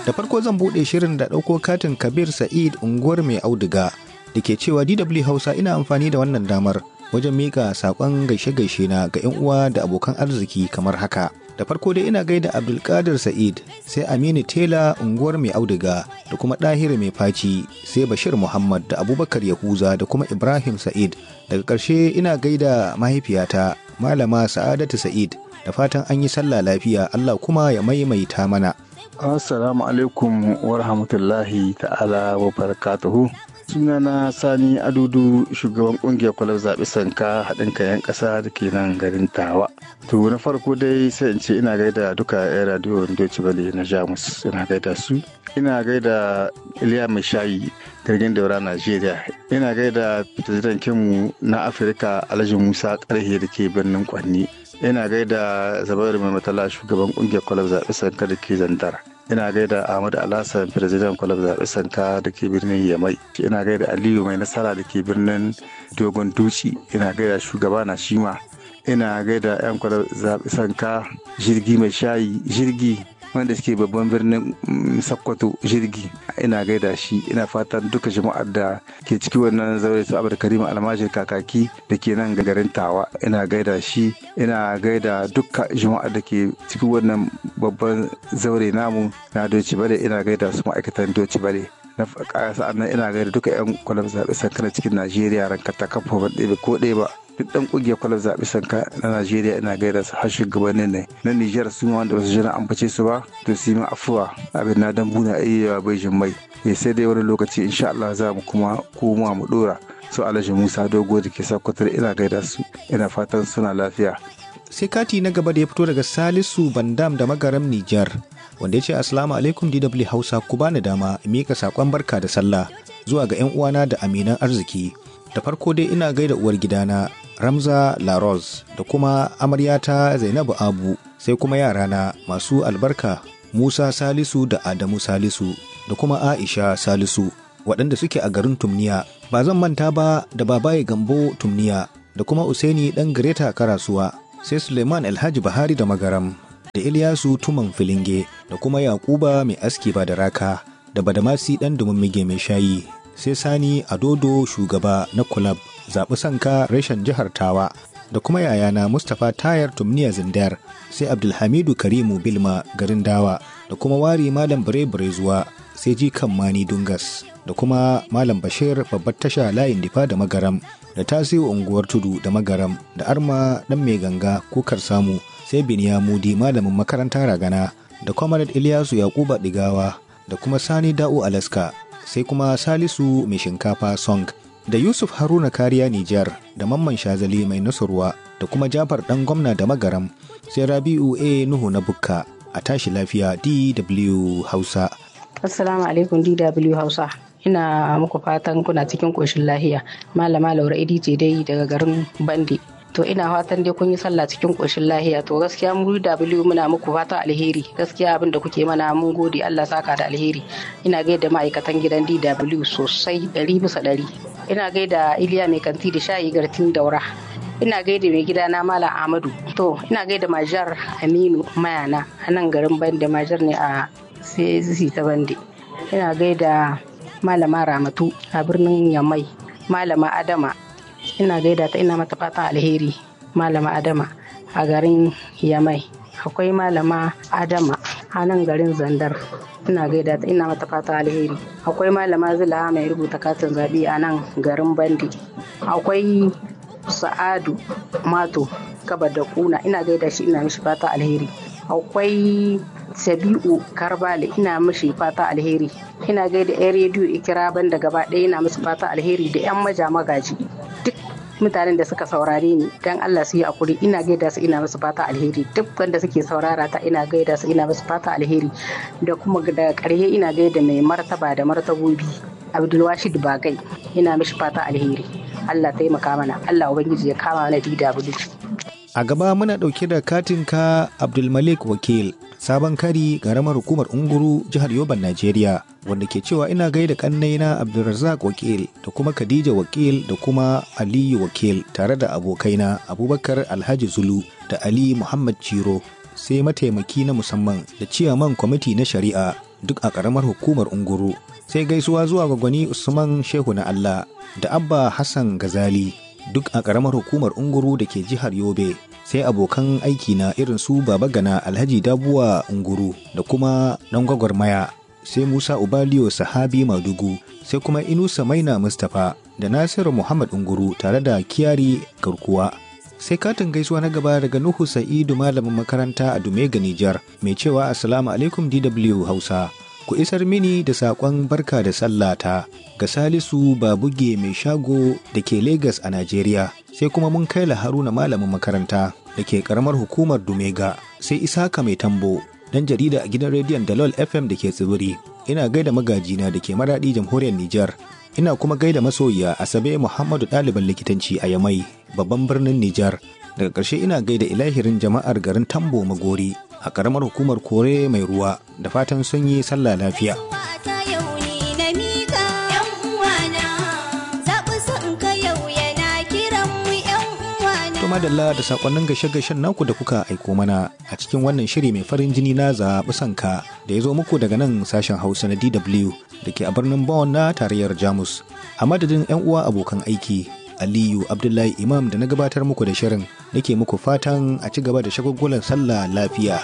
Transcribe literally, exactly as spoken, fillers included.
Da farko zan buɗe shirin da ɗauko katin Kabir Sa'id unguwar mai auduga da ke cewa D W Hausa ina amfani da wannan damar wajen miƙa saƙon gaishe-gaishe na ga 'yan uwa da abokan arziki kamar haka. Da farko dai ina gaida Abdulkadir Sa'id, sai Aminu Tela unguwar mai auduga da kuma Ɗahir mai faci, sai Bashir Muhammad da Abubakar Yahuza da kuma Ibrahim Sa'id. Daga ƙarshe ina gaida mahaifiyata Malama Sa'adatu Sa'id, da fatan an yi sallah lafiya, Allah kuma ya maimaita mana. Assalamu alaikum wa rahmatullahi ta'ala wa barakatuhu. Sunana Sani Adudu, shugaban kungiyar kwalab zaɓi sanka haɗin kayan ƙasa da ke nan garin Tawa. To na farko dai sai in ce ina gaida duka 'yan radiyo Deutsche Welle na Jamus, ina gaida su. Ina gaida Iliya Mai Shayi, jirgin daura Najeriya. Ina gaida fitattun kinmu na Afirka Alhaji Musa Karhe da ke birnin Kwanni. Ina gaida Zabairu Mai Matala, shugaban kungiyar kwalab zaɓi sanka da ke Zandar. Ina gaida Ahmadu Alhassan, Firizidan kwalab zaɓe sanka da ke birnin Yamai. Ina gaida Aliyu Mai Nasara da ke birnin Dogon Duci. Ina gaida shugaba na Shima. Ina gaida 'yan kwalab zaɓe sanka jirgi mai shayi jirgi wanda suke babban birnin Sokoto jirgi. Ina gaida shi. Ina fatan duka jama'ar da ke ciki wannan zaure su Abu Karim Almajir Kakaki da ke nan garin Tawa. Ina gaida shi. Ina gaida duka jama'ar da ke cikin wannan babban zaure namu na Deutsche Welle. Ina gaida su ma'aikatan Deutsche Welle. Na sa'an nan ina gaida duka 'yan kwalab zaɓe sanka na cikin Najeriya ranka ta kafa ban ɗebe ko ɗaya ba. Duk ɗan ƙungiyar kwalab zaɓe sanka na Najeriya ina gaida su har shugabannin ne na Nijar su ma wanda ba su jira ambace su ba to su yi min afuwa abin na dan buna ayyawa bai jin mai sai dai wani lokaci insha Allah za mu kuma koma mu ɗora su Alhaji Musa Dogo da ke Sokoto ina gaida su ina fatan suna lafiya. Sai kati na gaba da ya fito daga Salisu Bandam da Magaram Nijar, wanda ya ce Assalamu alaikum D W Hausa, ku bani dama in mika saƙon barka da sallah zuwa ga 'yan uwana da aminan arziki. Da farko dai ina gaida uwar gidana Ramza Laroz da kuma amaryata Zainabu Abu, sai kuma yarana masu albarka Musa Salisu da Adamu Salisu da kuma Aisha Salisu waɗanda suke a garin Tumniya. Ba zan manta ba da Babaye Gambo Tumniya da kuma Usaini ɗan Greta Karasuwa, sai Suleiman Alhaji Bahari da Magaram da Ilyasu Tuman Filinge da kuma Yakuba Mai Aski ba da Raka da Badamasi ɗan Dumummige Mai Shayi, sai Sani Adodo shugaba na kulab zaɓi sanka reshen jihar Tawa da kuma yayana Mustapha Tayar Tumniya Zindar, sai Abdulhamidu Karimu Bilma garin Dawa da kuma Wari Malam Bare Bare zuwa, sai Jikan Mani Dungas da kuma Malam Bashir babbar tasha layin Difa da Magaram da Tasiu unguwar Tudu da Magaram da Arma ɗan mai ganga Kukar Samu, sai Biniya Mudi malamin makaranta Ragana da Comrade Ilyasu Yakuba Digawa da kuma Sani Da'u Alaska, sai kuma Salisu Mai Shinkafa Song da Yusuf Haruna Kariya Nijar da Mamman Shazali Mai Nasurwa da kuma Jafar ɗan gwamna da Magaram, sai Rabi'u A Nuhu na Bukka. A tashi lafiya D W Hausa. Assalamu alaikum D W Hausa. Ina muku fatan kuna cikin ƙoshin lahiya. Malama Laura Idi ce dai daga garin Bande. To ina fatan dai kun yi sallah cikin ƙoshin lahiya. To gaskiya mu D W muna muku fatan alheri. Gaskiya abin da kuke mana mun gode, Allah saka da alheri. Ina gaida ma'aikatan gidan D W sosai ɗari bisa ɗari. Ina gaida Iliya Mai Kanti da Shayi Gartin Daura. Ina gaida mai gidana Malam Ahmadu. To ina gaida Majar Aminu Mayana a nan garin Bande. Majar ne a C Z ta Bande. Ina gaida Malama Ramatu a birnin Yamai. Malama Adama ina gaida ta, ina mata fatan alheri. Malama Adama a garin Yamai. Akwai Malama Adama a nan garin Zandar. Ina gaida ta, ina mata fatan alheri. Akwai Malama Zula mai rubuta katin zabi a nan garin Bande. Akwai Sa'adu Mato Kaba da Kuna, ina gaida shi, ina mishi fata alheri. Akwai Sabi'u Karbale, ina mishi fata alheri. Ina gaida yan rediyo Ikira Banda gaba ɗaya, ina musu fata alheri da yan maja magaji. Duk mutanen da suka saurare ni dan Allah su yi hakuri, ina gaida su, ina musu fata alheri. Duk wanda suke saurara ta ina gaida su, ina musu fata alheri. Da kuma daga ƙarshe ina gaida mai martaba da martabobi Abdulwashid Bagai, ina mishi fata alheri. Allah taimaka mana, Allah Ubangiji ya kama mana D W. A gaba muna ɗauke da katinka Abdulmalik Wakil, sabon kari ƙaramar hukumar Unguru, jihar Yoban, Najeriya, wanda ke cewa ina gaida ƙannaina Abdulrazak Wakil da kuma Khadija Wakil da kuma Aliyu Wakil tare da abokaina Abubakar Alhaji Zulu da Ali Muhammad Ciro, sai mataimaki na musamman da ciyaman kwamiti na shari'a duk a ƙaramar hukumar Unguru. Sai gaisuwa zuwa ga gwani Usman Shehu na Allah da Abba Hassan Gazali duk a ƙaramar hukumar Unguru da ke jihar Yobe. Sai abokan aiki na irin su Baba Gana Alhaji Dabuwa Unguru da kuma ɗan gwagwarmaya. Sai Musa Ubaliyo Sahabi Madugu, sai kuma Inusa Maina Mustapha da Nasiru Muhammad Unguru tare da Kiyari Garkuwa. Sai katin gaisuwa na gaba daga Nuhu Sa'idu malamin makaranta a Dumega Nijar mai cewa Assalamu alaikum D W Hausa. Ku isar mini da saƙon barka da sallata ga Salisu Babuge mai shago da ke Legas a Najeriya. Sai kuma mun kai Haruna malamin makaranta da ke ƙaramar hukumar Dumega. Sai Isaka mai tambo dan jarida a gidan rediyon Dalol F M da ke Tsibiri. Ina gaida magajina da ke Maradi jamhuriyar Nijar. Ina kuma gaida masoyiya Asabe Muhammadu ɗaliban likitanci a Yamai, babban birnin Nijar. Daga ƙarshe ina gaida ilahirin jama'ar garin Tambo Magori a ƙaramar hukumar Kore mai ruwa da fatan sun yi sallah lafiya. Madalla da sakonnin gashe-gashen naku da kuka aiko mana a cikin wannan shiri mai farin jini na zaɓi sanka da ya zo muku daga nan sashen Hausa na D W da ke a birnin Bonn na tarayyar Jamus. A madadin 'yan uwa abokan aiki, Aliyu Abdullahi Imam da na gabatar muku da shirin nake muku fatan a ci gaba da shagulgulan sallah lafiya.